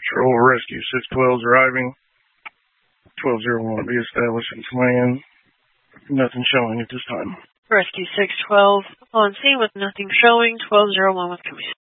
Patrol Rescue 612 arriving. 1201 be established in command. Nothing showing at this time. Rescue 612 on scene with nothing showing. 1201 with command.